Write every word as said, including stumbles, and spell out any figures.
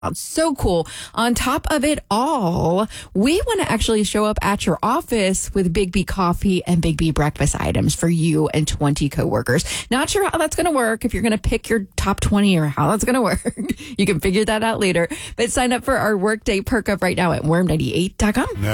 So cool. On top of it all, we want to actually show up at your office with Big B coffee and Big B breakfast items for you and twenty coworkers. Not sure how that's going to work, if you're going to pick your top twenty or how that's going to work. You can figure that out later. But sign up for our workday perk up right now at worm ninety-eight dot com.